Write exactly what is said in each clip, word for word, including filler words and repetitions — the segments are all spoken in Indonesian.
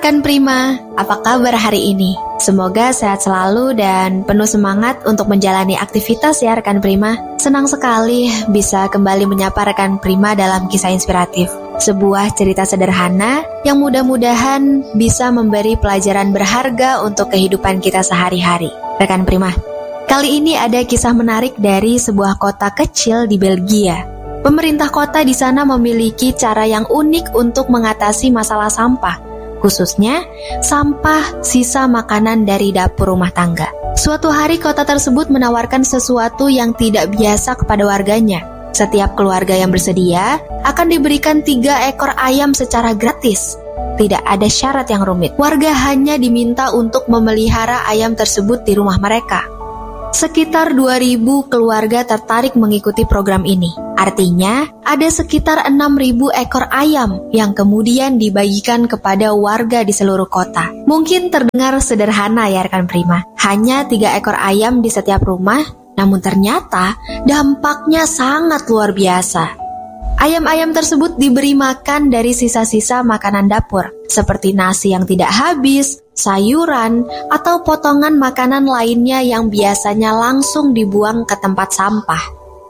Rekan Prima, apa kabar hari ini? Semoga sehat selalu dan penuh semangat untuk menjalani aktivitas ya rekan Prima. Senang sekali bisa kembali menyapa rekan Prima dalam kisah inspiratif. Sebuah cerita sederhana yang mudah-mudahan bisa memberi pelajaran berharga untuk kehidupan kita sehari-hari. Rekan Prima, kali ini ada kisah menarik dari sebuah kota kecil di Belgia. Pemerintah kota di sana memiliki cara yang unik untuk mengatasi masalah sampah, khususnya sampah sisa makanan dari dapur rumah tangga. Suatu hari kota tersebut menawarkan sesuatu yang tidak biasa kepada warganya. Setiap keluarga yang bersedia akan diberikan tiga ekor ayam secara gratis. Tidak ada syarat yang rumit. Warga hanya diminta untuk memelihara ayam tersebut di rumah mereka. Sekitar dua ribu keluarga tertarik mengikuti program ini. Artinya, ada sekitar enam ribu ekor ayam yang kemudian dibagikan kepada warga di seluruh kota. Mungkin terdengar sederhana ya rekan Prima. Hanya tiga ekor ayam di setiap rumah, namun ternyata dampaknya sangat luar biasa. Ayam-ayam tersebut diberi makan dari sisa-sisa makanan dapur, seperti nasi yang tidak habis, sayuran, atau potongan makanan lainnya yang biasanya langsung dibuang ke tempat sampah.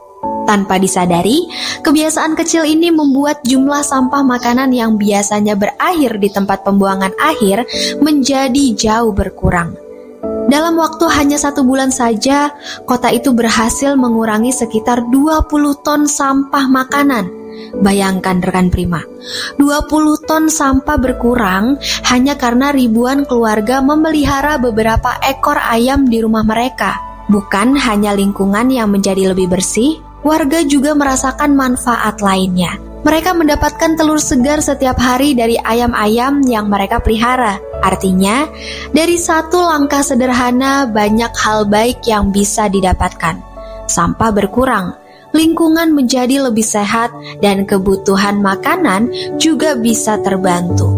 Tanpa disadari, kebiasaan kecil ini membuat jumlah sampah makanan yang biasanya berakhir di tempat pembuangan akhir menjadi jauh berkurang. Dalam waktu hanya satu bulan saja, kota itu berhasil mengurangi sekitar dua puluh ton sampah makanan. Bayangkan rekan Prima, dua puluh ton sampah berkurang hanya karena ribuan keluarga memelihara beberapa ekor ayam di rumah mereka. Bukan hanya lingkungan yang menjadi lebih bersih, warga juga merasakan manfaat lainnya. Mereka mendapatkan telur segar setiap hari dari ayam-ayam yang mereka pelihara. Artinya, dari satu langkah sederhana banyak hal baik yang bisa didapatkan. Sampah berkurang, lingkungan menjadi lebih sehat, dan kebutuhan makanan juga bisa terbantu.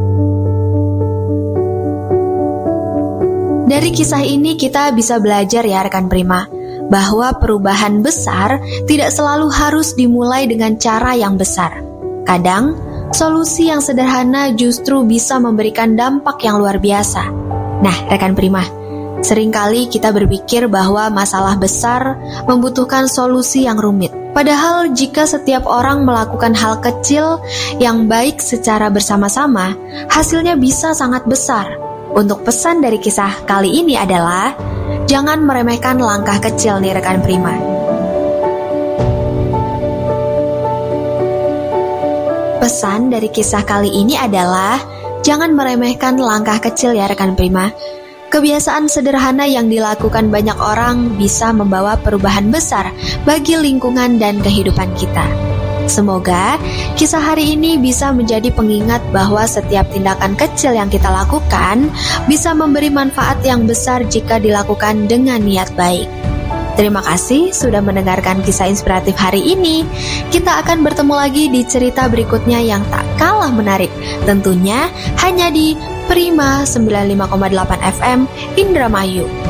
Dari kisah ini kita bisa belajar ya rekan Prima, bahwa perubahan besar tidak selalu harus dimulai dengan cara yang besar. Kadang, solusi yang sederhana justru bisa memberikan dampak yang luar biasa. Nah, rekan Prima, seringkali kita berpikir bahwa masalah besar membutuhkan solusi yang rumit. Padahal jika setiap orang melakukan hal kecil yang baik secara bersama-sama, hasilnya bisa sangat besar. Untuk pesan dari kisah kali ini adalah, jangan meremehkan langkah kecil nih rekan Prima. Pesan dari kisah kali ini adalah, jangan meremehkan langkah kecil ya rekan Prima. Kebiasaan sederhana yang dilakukan banyak orang bisa membawa perubahan besar bagi lingkungan dan kehidupan kita. Semoga kisah hari ini bisa menjadi pengingat bahwa setiap tindakan kecil yang kita lakukan bisa memberi manfaat yang besar jika dilakukan dengan niat baik. Terima kasih sudah mendengarkan kisah inspiratif hari ini. Kita akan bertemu lagi di cerita berikutnya yang tak kalah menarik. Tentunya hanya di Prima sembilan puluh lima koma delapan F M Indramayu.